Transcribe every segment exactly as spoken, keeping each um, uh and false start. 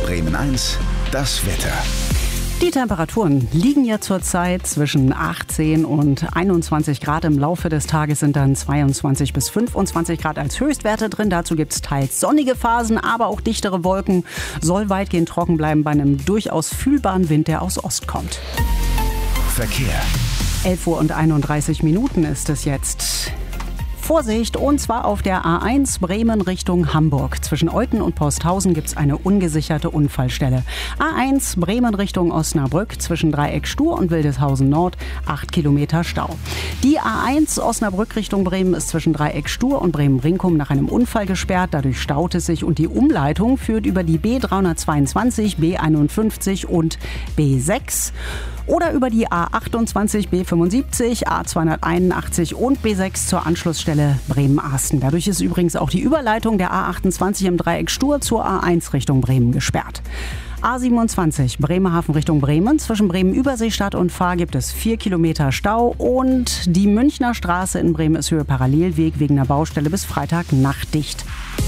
Bremen eins, das Wetter. Die Temperaturen liegen ja zurzeit zwischen achtzehn und einundzwanzig Grad. Im Laufe des Tages sind dann zweiundzwanzig bis fünfundzwanzig Grad als Höchstwerte drin. Dazu gibt es teils sonnige Phasen, aber auch dichtere Wolken. Soll weitgehend trocken bleiben bei einem durchaus fühlbaren Wind, der aus Ost kommt. Verkehr. elf Uhr und einunddreißig Minuten ist es jetzt. Vorsicht, und zwar auf der A eins Bremen Richtung Hamburg. Zwischen Euthen und Posthausen gibt es eine ungesicherte Unfallstelle. A eins Bremen Richtung Osnabrück zwischen Dreieck Stur und Wildeshausen Nord, acht Kilometer Stau. Die A eins Osnabrück Richtung Bremen ist zwischen Dreieck Stur und Bremen-Brinkum nach einem Unfall gesperrt. Dadurch staut es sich und die Umleitung führt über die B dreihundertzweiundzwanzig, B einundfünfzig und B sechs. Oder über die A achtundzwanzig, B fünfundsiebzig, A zweihunderteinundachtzig und B sechs zur Anschlussstelle Bremen-Asten. Dadurch ist übrigens auch die Überleitung der A achtundzwanzig im Dreieck Stur zur A eins Richtung Bremen gesperrt. A siebenundzwanzig Bremerhaven Richtung Bremen. Zwischen Bremen-Überseestadt und Fahr gibt es vier Kilometer Stau. Und die Münchner Straße in Bremen ist Höhe Parallelweg wegen einer Baustelle bis Freitag nachtdicht.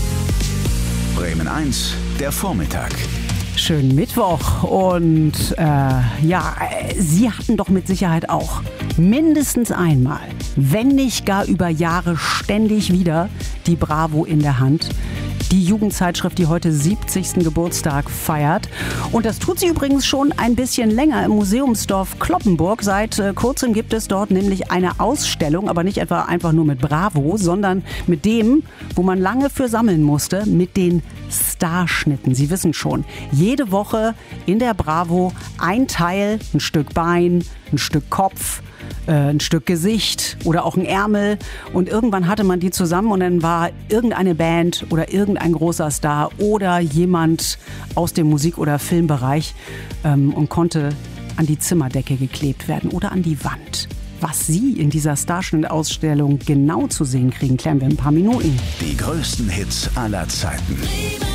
Bremen eins, der Vormittag. Schönen Mittwoch und äh, ja, Sie hatten doch mit Sicherheit auch mindestens einmal, wenn nicht gar über Jahre ständig wieder die Bravo in der Hand. Die Jugendzeitschrift, die heute siebzigsten Geburtstag feiert. Und das tut sie übrigens schon ein bisschen länger im Museumsdorf Cloppenburg. Seit äh, kurzem gibt es dort nämlich eine Ausstellung, aber nicht etwa einfach nur mit Bravo, sondern mit dem, wo man lange für sammeln musste, mit den Starschnitten. Sie wissen schon, jede Woche in der Bravo ein Teil, ein Stück Bein, ein Stück Kopf, ein Stück Gesicht oder auch ein Ärmel, und irgendwann hatte man die zusammen und dann war irgendeine Band oder irgendein großer Star oder jemand aus dem Musik- oder Filmbereich ähm, und konnte an die Zimmerdecke geklebt werden oder an die Wand. Was Sie in dieser Starschnitt-Ausstellung genau zu sehen kriegen, klären wir in ein paar Minuten. Die größten Hits aller Zeiten.